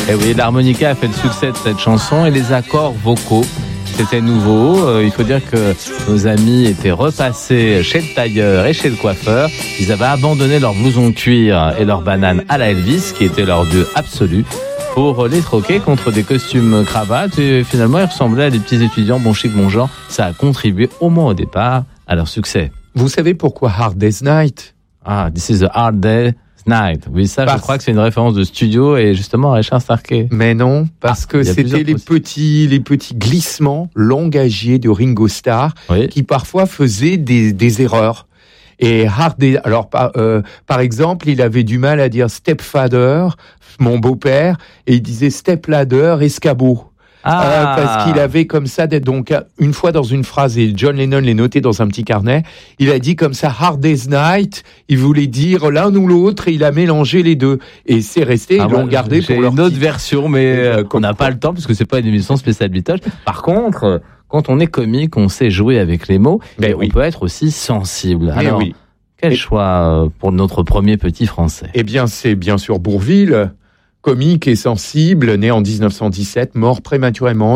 Et oui, l'harmonica a fait le succès de cette chanson et les accords vocaux, c'était nouveau. Il faut dire que nos amis étaient repassés chez le tailleur et chez le coiffeur. Ils avaient abandonné leur blouson cuir et leur banane à la Elvis, qui était leur dieu absolu, pour les troquer contre des costumes cravates. Et finalement, ils ressemblaient à des petits étudiants bon chic, bon genre. Ça a contribué au moins au départ à leur succès. Vous savez pourquoi Hard Day's Night? Ah, this is a hard day's night. Oui, ça, je crois que c'est une référence de studio et justement à Richard Starkey. Mais non, parce que c'était les petits glissements langagiers de Ringo Starr, oui, qui parfois faisaient des erreurs. Et Hard Day, alors par exemple, il avait du mal à dire stepfather, mon beau-père, et il disait stepladder, escabeau. Parce qu'il avait comme ça, donc une fois dans une phrase, et John Lennon l'a noté dans un petit carnet, il a dit comme ça Hard Day's Night, il voulait dire l'un ou l'autre, et il a mélangé les deux. Et c'est resté, ils l'ont gardé pour leur une autre version, mais qu'on n'a pas le temps, parce que c'est pas une émission spéciale Beatles. Par contre, quand on est comique, on sait jouer avec les mots, mais on peut être aussi sensible. Alors, quel choix pour notre premier petit français? Eh bien, c'est bien sûr Bourvil. Comique et sensible, né en 1917, mort prématurément en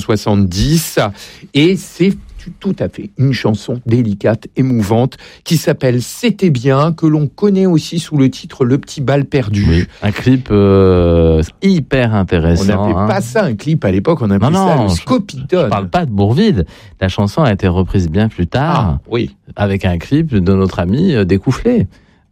1970. Et c'est tout à fait une chanson délicate, émouvante, qui s'appelle « C'était bien », que l'on connaît aussi sous le titre « Le petit bal perdu ». Oui, un clip hyper intéressant. On n'appelait pas ça un clip à l'époque, on appelait ça le Scopitone. Je parle pas de Bourvil. La chanson a été reprise bien plus tard, avec un clip de notre ami Découflé.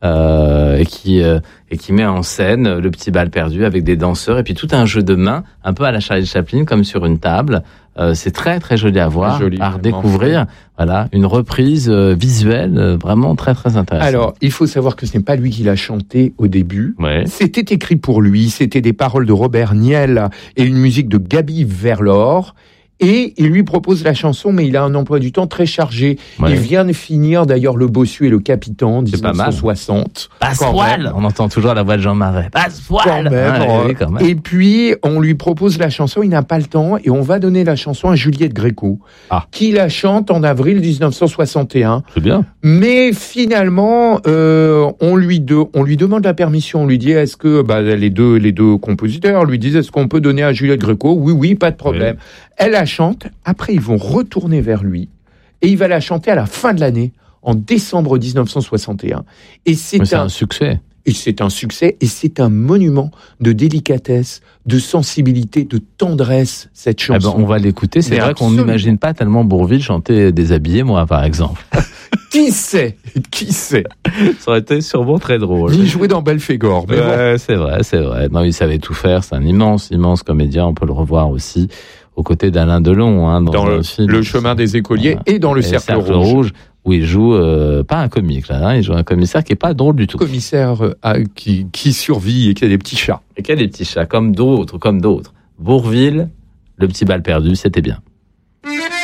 Et qui met en scène le petit bal perdu avec des danseurs et puis tout un jeu de main un peu à la Charlie Chaplin comme sur une table. C'est très très joli à voir, à redécouvrir. Fait. Voilà, une reprise visuelle vraiment très très intéressante. Alors il faut savoir que ce n'est pas lui qui l'a chanté au début. Ouais. C'était écrit pour lui. C'était des paroles de Robert Niel et une musique de Gaby Verlor. Et il lui propose la chanson, mais il a un emploi du temps très chargé. Ouais. Il vient de finir d'ailleurs Le Bossu et le Capitaine en 1960. Passepoil, on entend toujours la voix de Jean Marais. Passepoil. Quand même. Et puis on lui propose la chanson, il n'a pas le temps, et on va donner la chanson à Juliette Gréco, qui la chante en avril 1961. C'est bien. Mais finalement, on lui demande la permission. On lui dit est-ce que les deux compositeurs lui disent est-ce qu'on peut donner à Juliette Gréco? Oui, pas de problème. Oui. Elle la chante, après ils vont retourner vers lui, et il va la chanter à la fin de l'année, en décembre 1961. Et c'est un succès. Et c'est un succès, et c'est un monument de délicatesse, de sensibilité, de tendresse, cette chanson. On va l'écouter, c'est vrai qu'on n'imagine pas tellement Bourvil chanter déshabillé, moi, par exemple. Qui sait? Ça aurait été sûrement très drôle. Il jouait dans Belphégor. Mais bon. C'est vrai. Non, il savait tout faire, c'est un immense comédien, on peut le revoir aussi aux côtés d'Alain Delon, dans le chemin des écoliers et dans le cercle rouge, où il joue pas un comique là, il joue un commissaire qui est pas drôle du tout. Commissaire qui survit et qui a des petits chats. Et qui a des petits chats comme d'autres. Bourvil, le petit bal perdu, c'était bien.